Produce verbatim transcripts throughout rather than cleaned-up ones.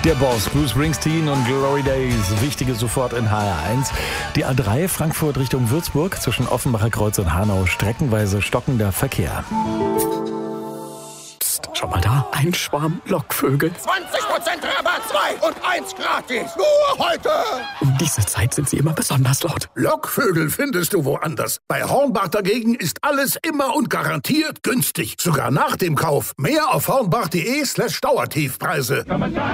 Der Boss, Bruce Springsteen und Glory Days, wichtige sofort in H R eins. Die A drei Frankfurt Richtung Würzburg, zwischen Offenbacher Kreuz und Hanau streckenweise stockender Verkehr. Psst, schau mal da, ein Schwarm Lockvögel. zwanzig Prozent Rabatt, zwei und eins gratis, nur heute. Um diese Zeit sind sie immer besonders laut. Lockvögel findest du woanders. Bei Hornbach dagegen ist alles immer und garantiert günstig. Sogar nach dem Kauf. Mehr auf hornbach.de slash Dauertiefpreise.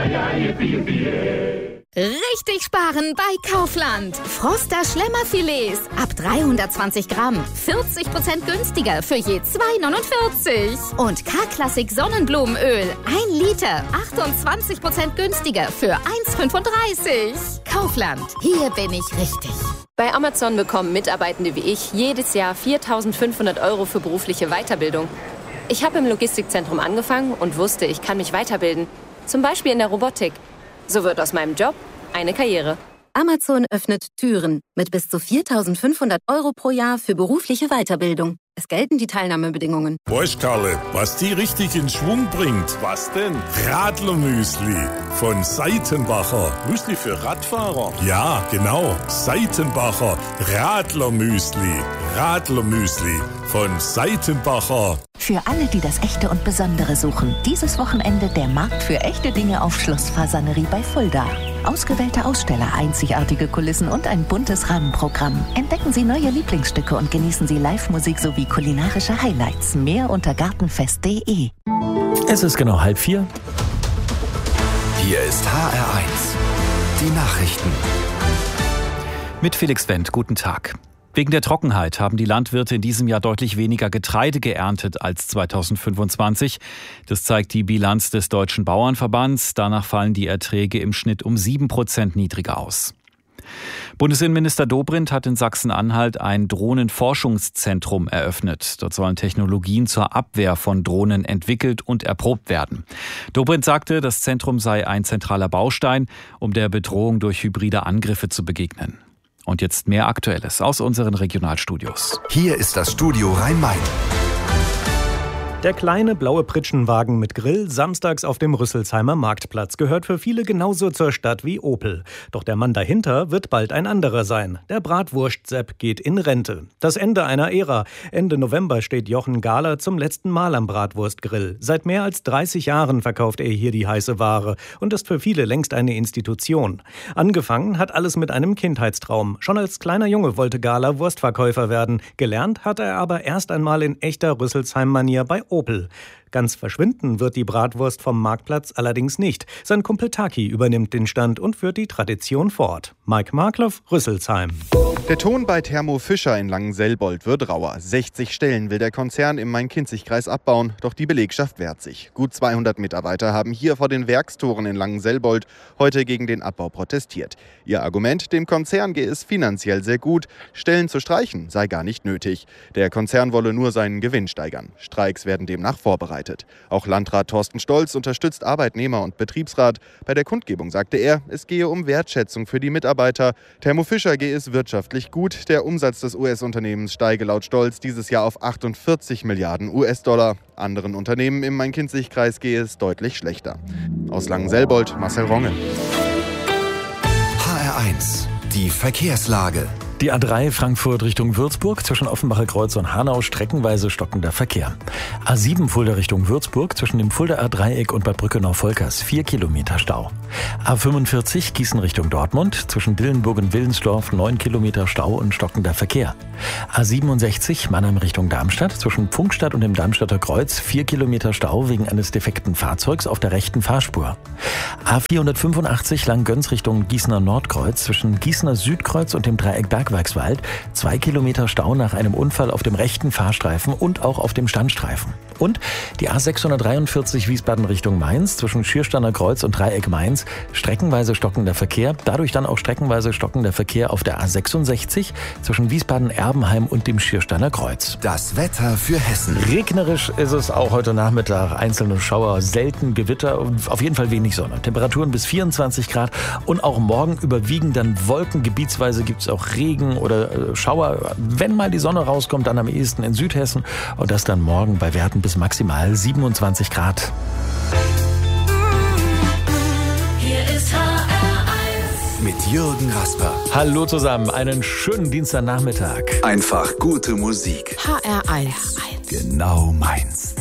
Richtig sparen bei Kaufland. Froster Schlemmerfilets ab dreihundertzwanzig Gramm. vierzig Prozent günstiger für je zwei neunundvierzig. Und K-Klassik Sonnenblumenöl. ein Liter. achtundzwanzig Prozent günstiger für eins fünfunddreißig. Kaufland. Hier bin ich richtig. Bei Amazon bekommen Mitarbeitende wie ich jedes Jahr viertausendfünfhundert Euro für berufliche Weiterbildung. Ich habe im Logistikzentrum angefangen und wusste, ich kann mich weiterbilden. Zum Beispiel in der Robotik. So wird aus meinem Job eine Karriere. Amazon öffnet Türen mit bis zu viertausendfünfhundert Euro pro Jahr für berufliche Weiterbildung. Es gelten die Teilnahmebedingungen. Weißt, Karle, was die richtig in Schwung bringt? Was denn? Radlermüsli von Seitenbacher. Müsli für Radfahrer? Ja, genau. Seitenbacher Radlermüsli. Radlermüsli von Seitenbacher. Für alle, die das Echte und Besondere suchen, dieses Wochenende der Markt für echte Dinge auf Schloss Fasanerie bei Fulda. Ausgewählte Aussteller, einzigartige Kulissen und ein buntes Rahmenprogramm. Entdecken Sie neue Lieblingsstücke und genießen Sie Live-Musik sowie kulinarische Highlights. Mehr unter gartenfest punkt de. Es ist genau halb vier. Hier ist H R eins. Die Nachrichten. Mit Felix Wendt, guten Tag. Wegen der Trockenheit haben die Landwirte in diesem Jahr deutlich weniger Getreide geerntet als zweitausendfünfundzwanzig. Das zeigt die Bilanz des Deutschen Bauernverbands. Danach fallen die Erträge im Schnitt um sieben Prozent niedriger aus. Bundesinnenminister Dobrindt hat in Sachsen-Anhalt ein Drohnenforschungszentrum eröffnet. Dort sollen Technologien zur Abwehr von Drohnen entwickelt und erprobt werden. Dobrindt sagte, das Zentrum sei ein zentraler Baustein, um der Bedrohung durch hybride Angriffe zu begegnen. Und jetzt mehr Aktuelles aus unseren Regionalstudios. Hier ist das Studio Rhein-Main. Der kleine blaue Pritschenwagen mit Grill samstags auf dem Rüsselsheimer Marktplatz gehört für viele genauso zur Stadt wie Opel. Doch der Mann dahinter wird bald ein anderer sein. Der Bratwurst-Sepp geht in Rente. Das Ende einer Ära. Ende November steht Jochen Gahler zum letzten Mal am Bratwurstgrill. Seit mehr als dreißig Jahren verkauft er hier die heiße Ware und ist für viele längst eine Institution. Angefangen hat alles mit einem Kindheitstraum. Schon als kleiner Junge wollte Gahler Wurstverkäufer werden. Gelernt hat er aber erst einmal in echter Rüsselsheim-Manier bei Opel. Ganz verschwinden wird die Bratwurst vom Marktplatz allerdings nicht. Sein Kumpel Taki übernimmt den Stand und führt die Tradition fort. Mike Markloff, Rüsselsheim. Der Ton bei Thermo Fischer in Langenselbold wird rauer. sechzig Stellen will der Konzern im Main-Kinzig-Kreis abbauen, doch die Belegschaft wehrt sich. Gut zweihundert Mitarbeiter haben hier vor den Werkstoren in Langenselbold heute gegen den Abbau protestiert. Ihr Argument, dem Konzern gehe es finanziell sehr gut, Stellen zu streichen sei gar nicht nötig. Der Konzern wolle nur seinen Gewinn steigern. Streiks werden demnach vorbereitet. Auch Landrat Thorsten Stolz unterstützt Arbeitnehmer und Betriebsrat. Bei der Kundgebung sagte er, es gehe um Wertschätzung für die Mitarbeiter. Thermo Fischer gehe es wirtschaftlich gut. Der Umsatz des U S-Unternehmens steige laut Stolz dieses Jahr auf achtundvierzig Milliarden U S-Dollar. Anderen Unternehmen im Main-Kinzig-Kreis gehe es deutlich schlechter. Aus Langenselbold, Marcel Rongen. H R eins. Die Verkehrslage. Die A drei Frankfurt Richtung Würzburg, zwischen Offenbacher Kreuz und Hanau streckenweise stockender Verkehr. A sieben Fulda Richtung Würzburg, zwischen dem Fuldaer Dreieck und Bad Brückenau-Volkers, vier Kilometer Stau. A fünfundvierzig Gießen Richtung Dortmund, zwischen Dillenburg und Willensdorf, neun Kilometer Stau und stockender Verkehr. A siebenundsechzig Mannheim Richtung Darmstadt, zwischen Pfungstadt und dem Darmstadter Kreuz, vier Kilometer Stau wegen eines defekten Fahrzeugs auf der rechten Fahrspur. A vierhundertfünfundachtzig Langgöns Richtung Gießener Nordkreuz, zwischen Gießener Südkreuz und dem Dreieck Bergwerkswald, zwei Kilometer Stau nach einem Unfall auf dem rechten Fahrstreifen und auch auf dem Standstreifen. Und die A sechshundertdreiundvierzig Wiesbaden Richtung Mainz, zwischen Schiersteiner Kreuz und Dreieck Mainz, streckenweise stockender Verkehr, dadurch dann auch streckenweise stockender Verkehr auf der A sechsundsechzig zwischen Wiesbaden-Erbenheim und dem Schiersteiner Kreuz. Das Wetter für Hessen. Regnerisch ist es auch heute Nachmittag, einzelne Schauer, selten Gewitter, auf jeden Fall wenig Sonne. Temperaturen bis vierundzwanzig Grad und auch morgen überwiegen dann Wolken, gebietsweise gibt es auch Regen oder Schauer. Wenn mal die Sonne rauskommt, dann am ehesten in Südhessen und das dann morgen bei Werten bis maximal siebenundzwanzig Grad. Hier mit Jürgen Rasper. Hallo zusammen, einen schönen Dienstagnachmittag. Einfach gute Musik. H R eins. Genau meins.